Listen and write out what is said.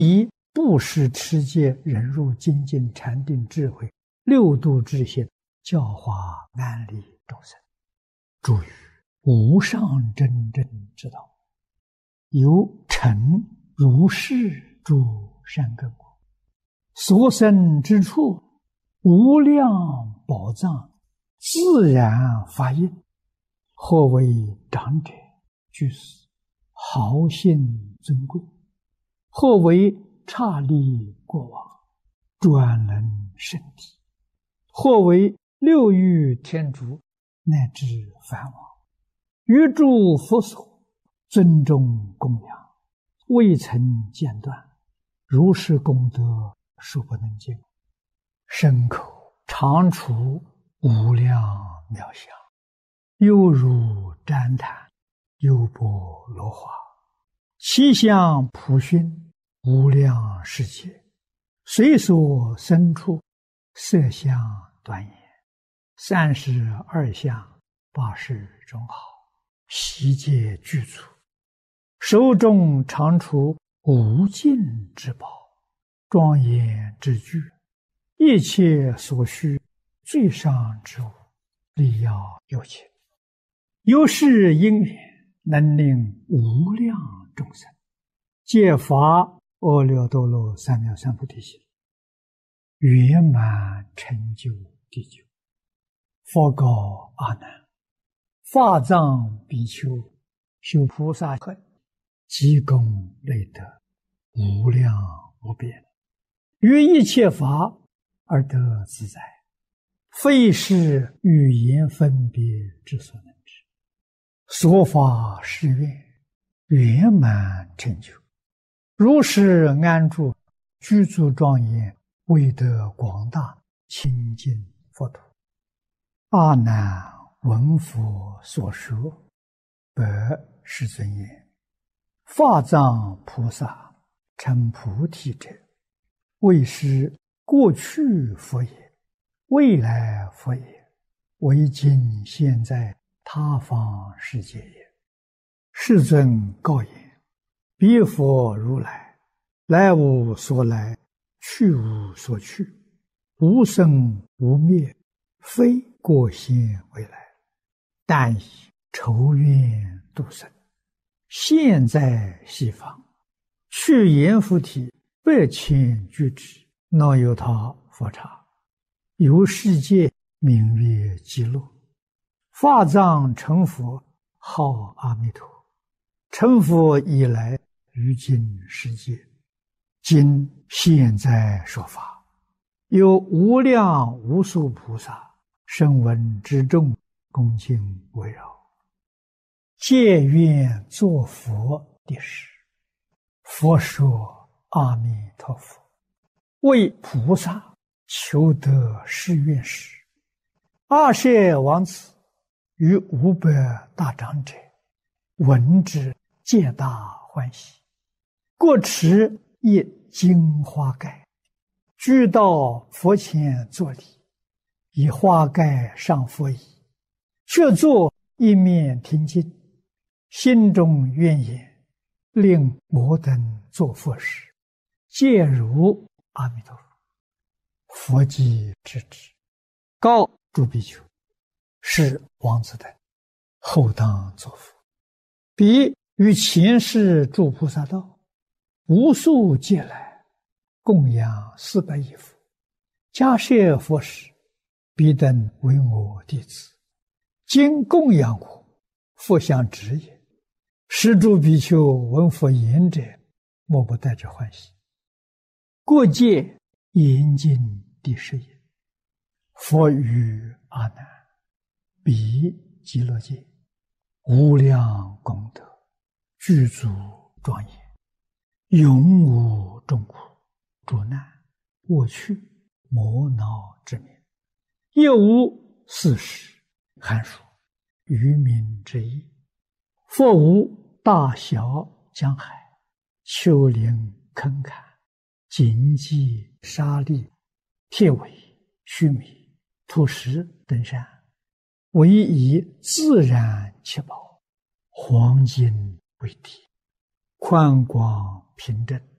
以布施、持戒、忍辱、精进、禅定、智慧六度之心，教化安利众生，助于无上真正之道，由成如是诸善根果，所生之处，无量宝藏自然发应。或为长者居士，豪信尊贵；或为刹利国王，专能圣体；或为六欲天竺，乃至梵王，于诸佛所尊重供养，未曾间断，如是功德数不能尽，身口常处无量妙相，犹如旃檀，优波罗花，其相普熏，无量世界，随所生处，色相端严，32相80种好，悉皆具足，手中常处无尽之宝，庄严之具，一切所需最上之物，力要有情，由是因缘，能令无量众生皆发阿耨多罗三藐三菩提心，圆满成就地久。佛告阿难：法藏比丘修菩萨恨，积功累德，无量无边，于一切法而得自在，非是语言分别之所能知。所发誓愿，圆满成就，如是安住，居住庄严，为得广大清净佛土。阿难闻佛所说，白世尊言：法藏菩萨成菩提者，为是过去佛也，未来佛也，为今现在他方世界也。世尊告言：彼佛如来，来无所来，去无所去，无生无灭，非过现未来，但以筹愿度生，现在西方，去阎浮提8,000俱胝，那由他佛刹，由世界名曰极乐。法藏成佛，号阿弥陀。成佛以来，于今世界，今现在说法，有无量无数菩萨声闻之众，恭敬围绕，皆愿作佛的事。佛说：阿弥陀佛，为菩萨求得誓愿时，阿舍王子与500大长者闻之，皆大欢喜，各持一金花盖，俱到佛前作礼，以花盖上佛椅，却坐一面听经，心中愿言：令摩等作佛时，皆如阿弥陀佛。佛即知之，告诸比丘：是王子等，后当作佛。彼于前世诸菩萨道，无数劫来，供养400亿佛，迦叶佛时，彼等为我弟子，今供养我，佛相指也。是诸比丘闻佛言者，莫不带着欢喜。过界严禁第10也。佛语阿难：彼极乐界，无量功德，具足庄严，永无众苦、诸难、过去、磨恼之名，亦无四时、寒暑、愚民之意。佛无大小江海、丘陵坑坎、荆棘沙砾、铁苇须弥、土石等山，唯以自然七宝，黄金为底，宽广平正，